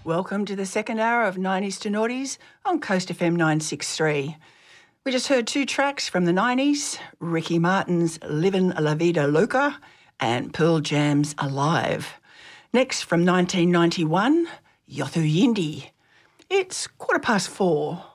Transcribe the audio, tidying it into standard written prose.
Welcome to the second hour of 90s to Noughties on Coast FM 963. We just heard two tracks from the 90s, Ricky Martin's Livin' La Vida Loca and Pearl Jam's Alive. Next, from 1991, Yothu Yindi. It's 4:15.